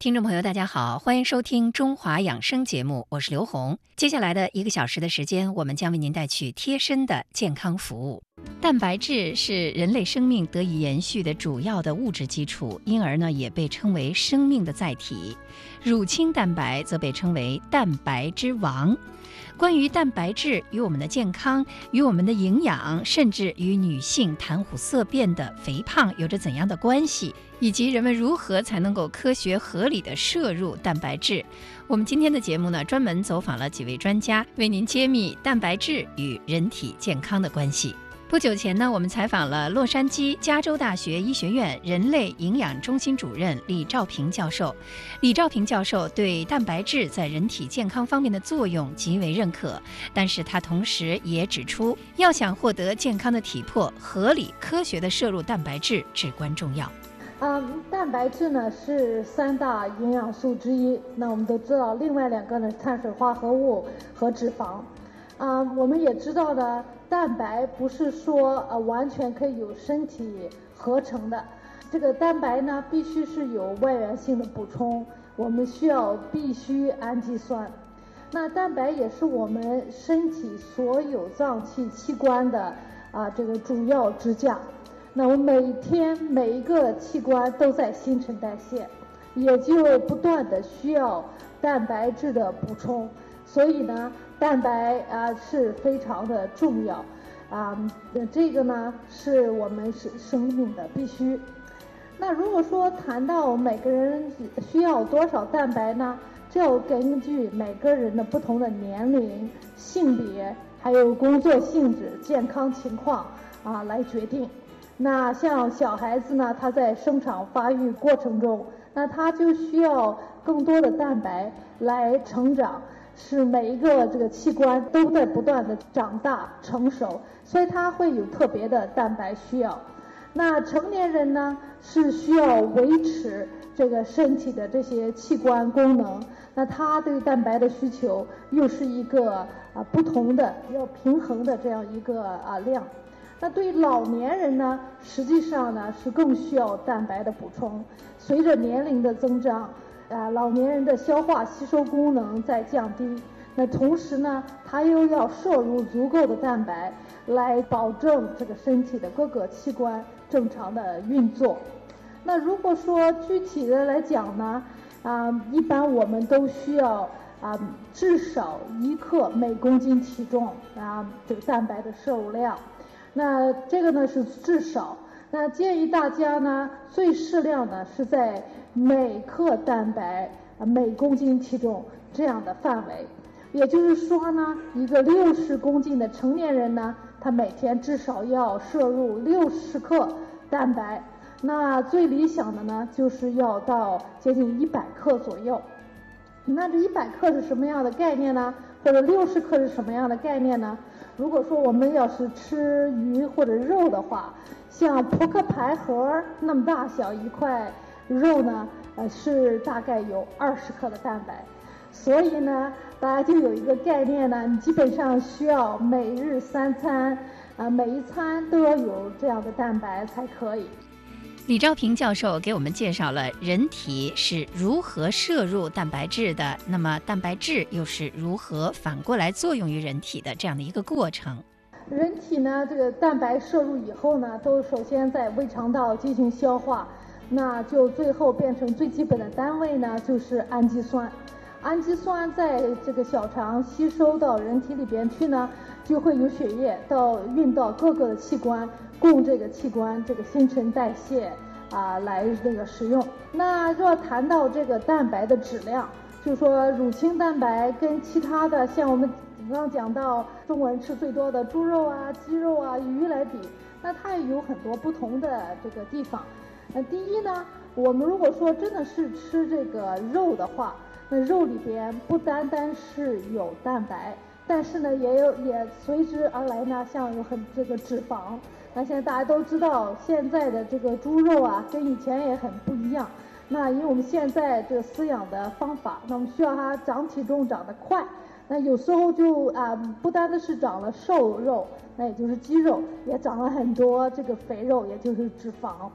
听众朋友大家好，欢迎收听中华养生节目，我是刘红。接下来的1个小时的时间，我们将为您带去贴身的健康服务。蛋白质是人类生命得以延续的主要的物质基础，因而呢也被称为生命的载体。乳清蛋白则被称为蛋白之王。关于蛋白质与我们的健康、与我们的营养，甚至与女性谈虎色变的肥胖有着怎样的关系，以及人们如何才能够科学合理的摄入蛋白质，我们今天的节目呢，专门走访了几位专家，为您揭秘蛋白质与人体健康的关系。不久前呢，我们采访了洛杉矶加州大学医学院人类营养中心主任李兆平教授。李兆平教授对蛋白质在人体健康方面的作用极为认可，但是他同时也指出，要想获得健康的体魄，合理科学的摄入蛋白质至关重要。 蛋白质呢是3大营养素之一。那我们都知道，另外2个呢，碳水化合物和脂肪。我们也知道呢，蛋白不是说完全可以由身体合成的，这个蛋白呢必须是有外源性的补充，我们必须氨基酸。那蛋白也是我们身体所有脏器器官的这个主要支架。那我每天每一个器官都在新陈代谢，也就不断的需要蛋白质的补充，所以呢，蛋白是非常的重要这个呢是我们生命的必须。那如果说谈到每个人需要多少蛋白呢，这要根据每个人的不同的年龄、性别，还有工作性质、健康情况来决定。那像小孩子呢，他在生长发育过程中，那他就需要更多的蛋白来成长，使每一个这个器官都在不断的长大成熟，所以他会有特别的蛋白需要。那成年人呢，是需要维持这个身体的这些器官功能，那他对蛋白的需求又是一个不同的要平衡的这样一个量。那对于老年人呢，实际上呢是更需要蛋白的补充。随着年龄的增长，老年人的消化吸收功能在降低，那同时呢，他又要摄入足够的蛋白来保证这个身体的各个器官正常的运作。那如果说具体的来讲呢，一般我们都需要至少1克每公斤体重这个蛋白的摄入量。那这个呢是至少，那建议大家呢最适量呢是在每克蛋白每公斤体重这样的范围。也就是说呢，一个60公斤的成年人呢，他每天至少要摄入60克蛋白。那最理想的呢，就是要到接近100克左右。那这100克是什么样的概念呢？或者60克是什么样的概念呢？如果说我们要是吃鱼或者肉的话，像扑克牌盒那么大小一块肉呢，是大概有20克的蛋白。所以呢，大家就有一个概念呢，你基本上需要每日3餐，每一餐都要有这样的蛋白才可以。 李兆平教授给我们介绍了人体是如何摄入蛋白质的，那么蛋白质又是如何反过来作用于人体的这样的一个过程。 人体呢，这个蛋白摄入以后呢，都首先在胃肠道进行消化，那就最后变成最基本的单位呢，就是氨基酸。氨基酸在这个小肠吸收到人体里边去呢，就会由血液运到各个的器官，供这个器官这个新陈代谢来这个使用。那要谈到这个蛋白的质量，就是说乳清蛋白跟其他的像我们刚刚讲到中国人吃最多的猪肉鸡肉鱼来比，那它也有很多不同的这个地方。第一呢，我们如果说真的是吃这个肉的话，那肉里边不单单是有蛋白，但是呢也随之而来呢，像有这个脂肪。那现在大家都知道，现在的这个猪肉跟以前也很不一样。那因为我们现在这个饲养的方法，那我们需要它长体重长得快，那有时候就不单单是长了瘦肉，那也就是肌肉，也长了很多这个肥肉，也就是脂肪。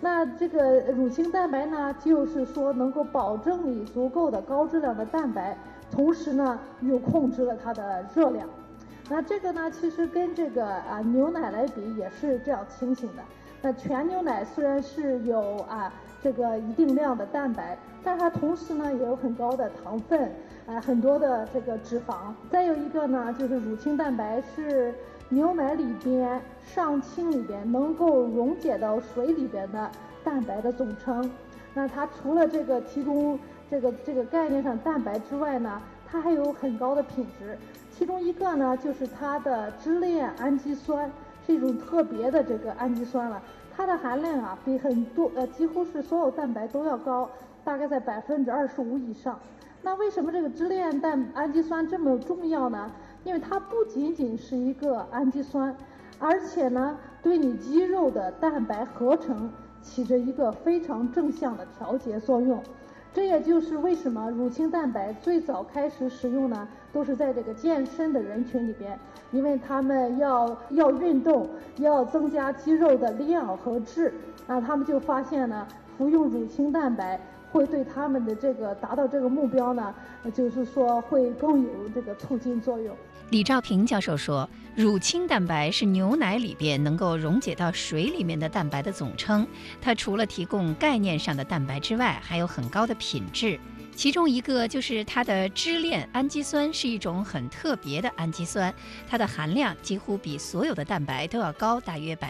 那这个乳清蛋白呢，就是说能够保证你足够的高质量的蛋白，同时呢又控制了它的热量。那这个呢，其实跟这个牛奶来比也是这样情形的。那全牛奶虽然是有这个一定量的蛋白，但它同时呢也有很高的糖分，很多的这个脂肪。再有一个呢，就是乳清蛋白是牛奶里边、上清里边能够溶解到水里边的蛋白的总称。那它除了这个提供这个概念上蛋白之外呢，它还有很高的品质。其中一个呢，就是它的支链氨基酸，是一种特别的这个氨基酸了。它的含量比很多几乎是所有蛋白都要高，大概在25%以上。那为什么这个支链氨基酸这么重要呢？因为它不仅仅是一个氨基酸，而且呢，对你肌肉的蛋白合成起着一个非常正向的调节作用。这也就是为什么乳清蛋白最早开始使用呢，都是在这个健身的人群里边，因为他们要运动，要增加肌肉的量和质，他们就发现呢，服用乳清蛋白会对他们的这个达到这个目标呢，就是说会更有这个促进作用。 李兆平教授说，乳清蛋白是牛奶里边能够溶解到水里面的蛋白的总称，它除了提供概念上的蛋白之外，还有很高的品质。其中一个就是它的支链氨基酸是一种很特别的氨基酸，它的含量几乎比所有的蛋白都要高，大约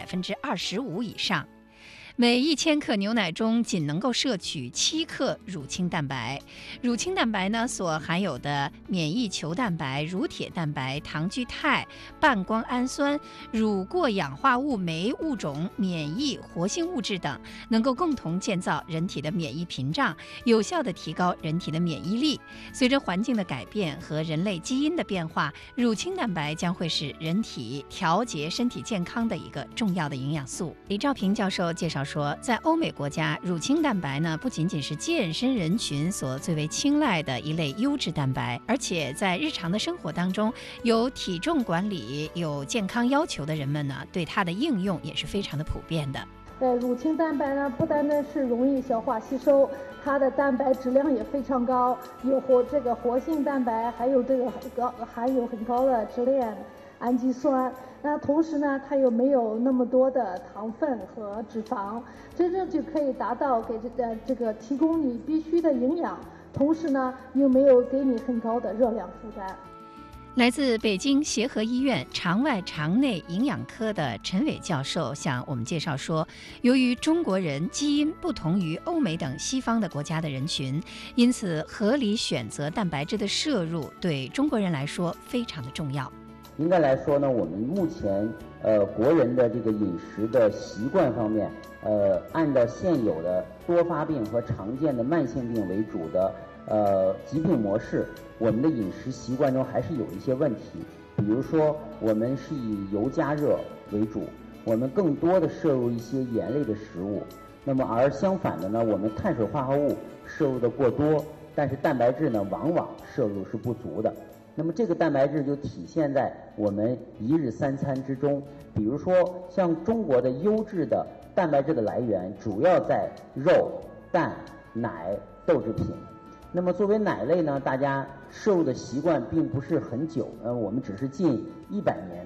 25%以上。每1000克牛奶中仅能够摄取7克乳清蛋白。乳清蛋白呢所含有的免疫球蛋白、乳铁蛋白、糖聚肽、半胱氨酸、乳过氧化物酶物种、免疫活性物质等，能够共同建造人体的免疫屏障，有效地提高人体的免疫力。随着环境的改变和人类基因的变化，乳清蛋白将会是人体调节身体健康的一个重要的营养素。李兆平教授介绍说，在欧美国家，乳清蛋白呢不仅仅是健身人群所最为青睐的一类优质蛋白，而且在日常的生活当中，有体重管理、有健康要求的人们呢，对它的应用也是非常的普遍的。 乳清蛋白呢，不单单是容易消化吸收，它的蛋白质量也非常高，有活性蛋白，还有含有很高的支链氨基酸。那同时呢，它又没有那么多的糖分和脂肪，真正就可以达到给这个提供你必须的营养，同时呢又没有给你很高的热量负担。 来自北京协和医院肠外肠内营养科的陈伟教授向我们介绍说，由于中国人基因不同于欧美等西方的国家的人群，因此合理选择蛋白质的摄入对中国人来说非常的重要。 应该来说呢，我们目前国人的这个饮食的习惯方面，按照现有的多发病和常见的慢性病为主的疾病模式，我们的饮食习惯中还是有一些问题。比如说，我们是以油加热为主，我们更多的摄入一些盐类的食物。那么而相反的呢，我们碳水化合物摄入的过多，但是蛋白质呢往往摄入是不足的。那么这个蛋白质就体现在我们一日3餐之中。比如说像中国的优质的蛋白质的来源主要在肉、蛋、奶、豆制品。那么作为奶类呢，大家摄入的习惯并不是很久，我们只是近100年